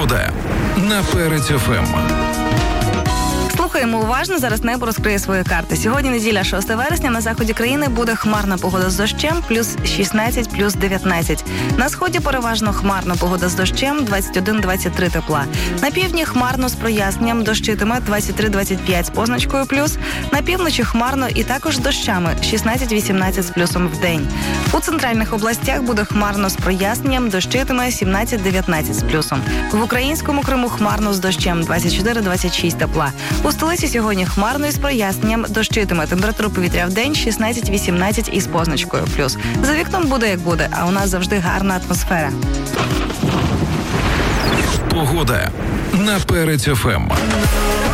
Погода на Перець ФМ. Слухаємо уважно, зараз небо розкриє свої карти. Сьогодні неділя, 6 вересня, на заході країни буде хмарна погода з дощем, плюс 16, плюс 19. На сході переважно хмарна погода з дощем, 21-23 тепла. На півдні хмарно з проясненням, дощитиме 23-25 з позначкою плюс. На півночі хмарно і також з дощами, 16-18 з плюсом в день. У центральних областях буде хмарно з проясненням, дощитиме 17-19 з плюсом. В українському Криму хмарно з дощем, 24-26 тепла. У столиці сьогодні хмарно із проясненням, дощитиме, температура повітря в день 16-18 із позначкою плюс. За вікном буде як буде, а у нас завжди гарна атмосфера. Погода на Перець ФМ.